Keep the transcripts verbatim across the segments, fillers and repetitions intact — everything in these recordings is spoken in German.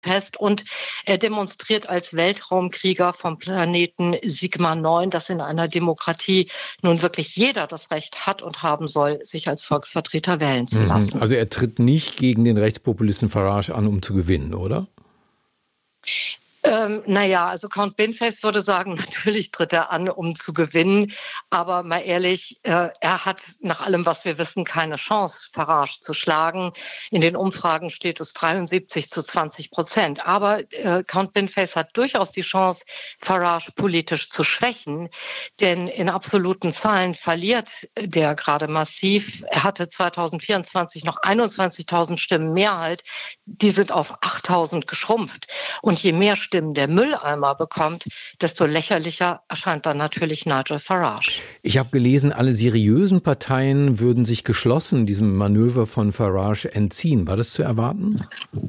Fest und er demonstriert als Weltraumkrieger vom Planeten Sigma neun, dass in einer Demokratie nun wirklich jeder das Recht hat und haben soll, sich als Volksvertreter wählen zu lassen. Also er tritt nicht gegen den Rechtspopulisten Farage an, um zu gewinnen, oder? Ähm, naja, also Count Binface würde sagen, natürlich tritt er an, um zu gewinnen. Aber mal ehrlich, äh, er hat nach allem, was wir wissen, keine Chance, Farage zu schlagen. In den Umfragen steht es dreiundsiebzig zu zwanzig Prozent. Aber äh, Count Binface hat durchaus die Chance, Farage politisch zu schwächen. Denn in absoluten Zahlen verliert der gerade massiv. Er hatte zweitausendvierundzwanzig noch einundzwanzigtausend Stimmen Mehrheit. Die sind auf achttausend geschrumpft. Und je mehr Stimmen der Mülleimer bekommt, desto lächerlicher erscheint dann natürlich Nigel Farage. Ich habe gelesen, alle seriösen Parteien würden sich geschlossen diesem Manöver von Farage entziehen. War das zu erwarten?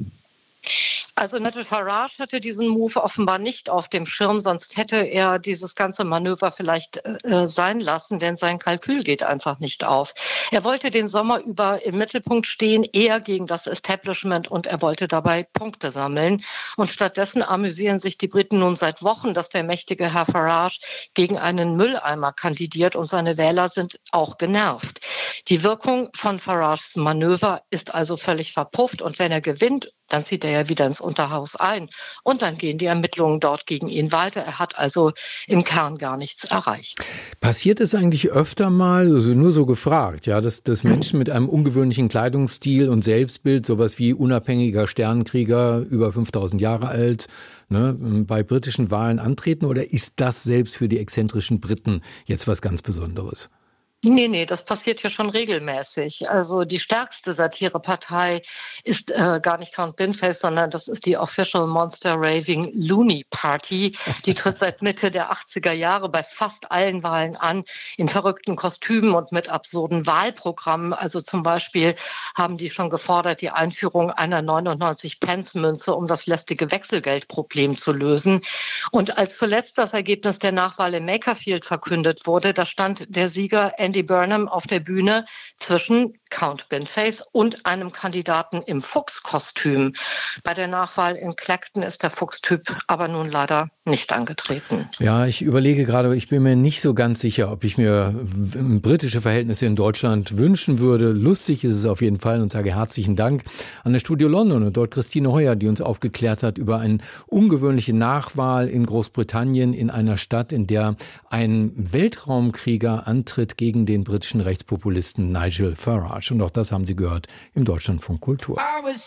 Also Nigel Farage hatte diesen Move offenbar nicht auf dem Schirm, sonst hätte er dieses ganze Manöver vielleicht äh, sein lassen, denn sein Kalkül geht einfach nicht auf. Er wollte den Sommer über im Mittelpunkt stehen, eher gegen das Establishment, und er wollte dabei Punkte sammeln. Und stattdessen amüsieren sich die Briten nun seit Wochen, dass der mächtige Herr Farage gegen einen Mülleimer kandidiert, und seine Wähler sind auch genervt. Die Wirkung von Farages Manöver ist also völlig verpufft, und wenn er gewinnt, dann zieht er ja wieder ins Unterhaus ein und dann gehen die Ermittlungen dort gegen ihn weiter. Er hat also im Kern gar nichts erreicht. Passiert es eigentlich öfter mal, also nur so gefragt, ja, dass, dass Menschen mit einem ungewöhnlichen Kleidungsstil und Selbstbild, sowas wie unabhängiger Sternenkrieger, über fünftausend Jahre alt, ne, bei britischen Wahlen antreten, oder ist das selbst für die exzentrischen Briten jetzt was ganz Besonderes? Nee, nee, das passiert ja schon regelmäßig. Also die stärkste Satirepartei ist äh, gar nicht Count Binface, sondern das ist die Official Monster Raving Loony Party. Die tritt seit Mitte der achtziger Jahre bei fast allen Wahlen an, in verrückten Kostümen und mit absurden Wahlprogrammen. Also zum Beispiel haben die schon gefordert, die Einführung einer neunundneunzig-Pence-Münze, um das lästige Wechselgeldproblem zu lösen. Und als zuletzt das Ergebnis der Nachwahl in Makerfield verkündet wurde, da stand der Sieger Andy Burnham auf der Bühne zwischen Count Binface und einem Kandidaten im Fuchskostüm. Bei der Nachwahl in Clacton ist der Fuchstyp aber nun leider nicht angetreten. Ja, ich überlege gerade, ich bin mir nicht so ganz sicher, ob ich mir britische Verhältnisse in Deutschland wünschen würde. Lustig ist es auf jeden Fall, und sage herzlichen Dank an das Studio London und dort Christine Heuer, die uns aufgeklärt hat über eine ungewöhnliche Nachwahl in Großbritannien in einer Stadt, in der ein Weltraumkrieger antritt gegen den britischen Rechtspopulisten Nigel Farage. Und auch das haben Sie gehört im Deutschlandfunk Kultur.